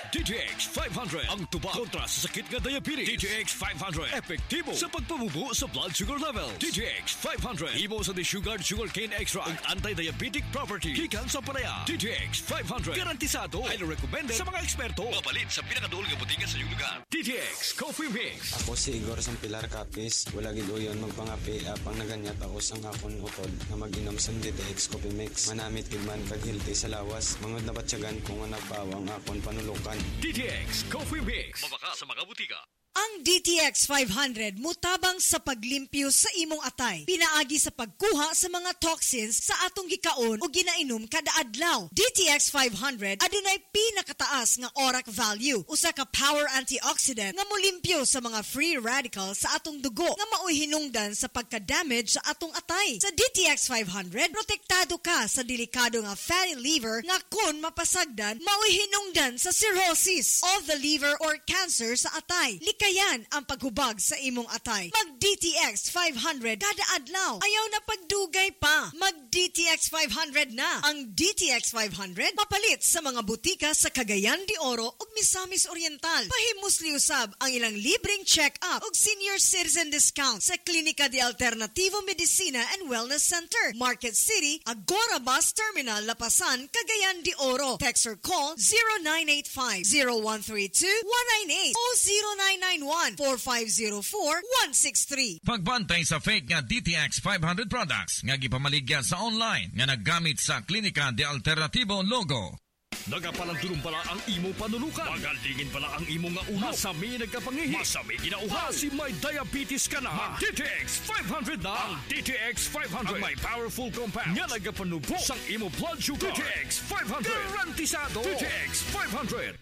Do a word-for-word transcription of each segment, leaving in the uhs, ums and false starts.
D T X five hundred ang tubag kontra sa sakit nga diabetes. D T X five hundred epektibo sa pagpabubo sa blood sugar levels. D T X five hundred imo sa desugared sugarcane extract ug anti-diabetic property gikan sa palaya. D T X five hundred garantisado, highly recommended sa mga eksperto. Mapalit sa pinakaduol nga botiga sa iyong lugar. D T X Coffee Mix. Ako si Igor Sampilar Capis. Wala gid uyon magpangapi apang naganyat ako sang akon utod na mag-inom sa D T X Coffee Mix. Manamit gid man kag healthy sa lawas. Mangod na batsyagan kung nga nagpawang akon panulukan. D T X Coffee Mix. Mabaka sa mga butika. Ang D T X five hundred mutabang sa paglimpyo sa imong atay. Pinaagi sa pagkuha sa mga toxins sa atong gikaon o ginainom kada adlaw. D T X five hundred adunay pinakataas nga ORAC value, usa ka power antioxidant nga molimpyo sa mga free radicals sa atong dugo nga maoy hinungdan sa pagka-damage sa atong atay. Sa D T X five hundred, protektado ka sa delikado nga fatty liver nga kun mapasagdan maoy hinungdan sa cirrhosis of the liver or cancer sa atay. Kayan ang paghubag sa imong atay. Mag-D T X five hundred kada adlaw. Ayaw na pagdugay pa. Mag-D T X five hundred na. Ang D T X five hundred mapalit sa mga butika sa Cagayan de Oro ug Misamis Oriental. Pahimusli usab ang ilang libreng check-up ug senior citizen discount sa Klinika de Alternativo Medicina and Wellness Center, Market City, Agora Bus Terminal, Lapasan, Cagayan de Oro. Text or call zero nine eight five, zero one three two, one nine eight o zero nine nine one, four five zero four, one six three. Pagbantay sa fake nga D T X five hundred products nga gipamaligya sa online nga naggamit sa Klinika de Alternativo logo. Nagapalandulong pala ang imo panulukan. Magalingin pala ang imo nga ulo. Masami nagkapangihi. Masami ginauhaw. Si may diabetes ka na. Mag-D T X five hundred na. Ang D T X five hundred ang may powerful compound nga nagapanubo sang imo blood sugar. D T X five hundred garantisado. D T X five hundred.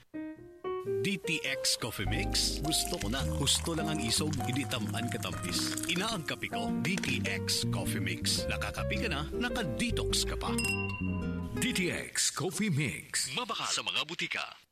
D T X Coffee Mix. Gusto ko na. Gusto lang ang isog, hindi tamaan katampis. Ina ang kape ko, D T X Coffee Mix. Nakakape ka na, naka-detox ka pa. D T X Coffee Mix. Mabaka sa mga butika.